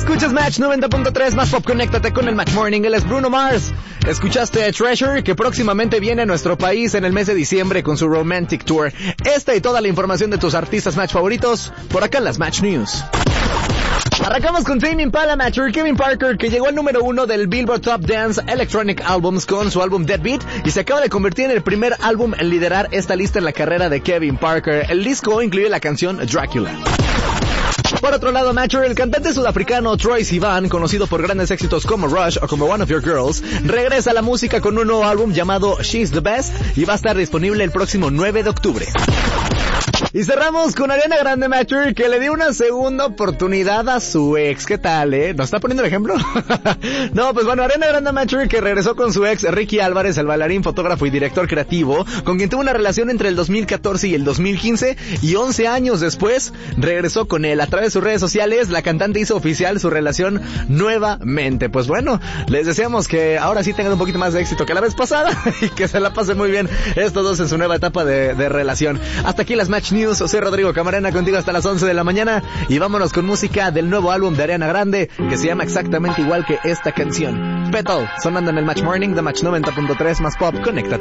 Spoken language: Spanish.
Escuchas Match 90.3 más pop, conéctate con el Match Morning. Él es Bruno Mars. Escuchaste Treasure, que próximamente viene a nuestro país en el mes de diciembre con su Romantic Tour. Esta y toda la información de tus artistas Match favoritos por acá en las Match News. Arrancamos con Tame Impala, Matcher, Kevin Parker, que llegó al número 1 del Billboard Top Dance Electronic Albums con su álbum Deadbeat y se acaba de convertir en el primer álbum en liderar esta lista en la carrera de Kevin Parker. El disco incluye la canción Dracula. Por otro lado, Matcher, el cantante sudafricano Troye Sivan, conocido por grandes éxitos como Rush o como One of Your Girls, regresa a la música con un nuevo álbum llamado She's the Best y va a estar disponible el próximo 9 de octubre. Y cerramos con Ariana Grande, Matcher, que le dio una segunda oportunidad a su ex. ¿Qué tal, ¿Nos está poniendo el ejemplo? No, pues bueno, Ariana Grande, Matcher, que regresó con su ex Ricky Álvarez, el bailarín, fotógrafo y director creativo, con quien tuvo una relación entre el 2014 y el 2015, y 11 años después regresó con él. A través de sus redes sociales, la cantante hizo oficial su relación nuevamente. Pues bueno, les deseamos que ahora sí tengan un poquito más de éxito que la vez pasada y que se la pasen muy bien estos dos en su nueva etapa de relación. Hasta aquí las Match News. Soy Rodrigo Camarena, contigo hasta las 11 de la mañana y vámonos con música del nuevo álbum de Ariana Grande, que se llama exactamente igual que esta canción. Petal, sonando en el Match Morning de Match 90.3 más pop. Conéctate.